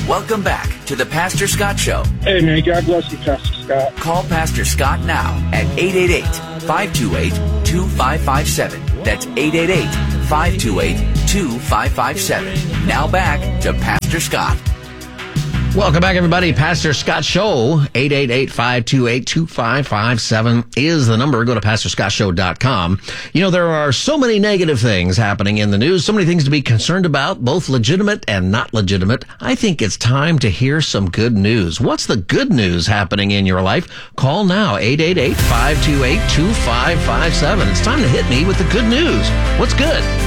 Welcome back to the Pastor Scott Show. Hey, man, God bless you, Pastor Scott. Call Pastor Scott now at 888-528-2557. That's 888-528-2557. Now back to Pastor Scott. Welcome back, everybody. Pastor Scott Show, 888-528-2557 is the number. Go to PastorScottShow.com. You know, there are so many negative things happening in the news, so many things to be concerned about, both legitimate and not legitimate. I think it's time to hear some good news. What's the good news happening in your life? Call now, 888-528-2557. It's time to hit me with the good news. What's good?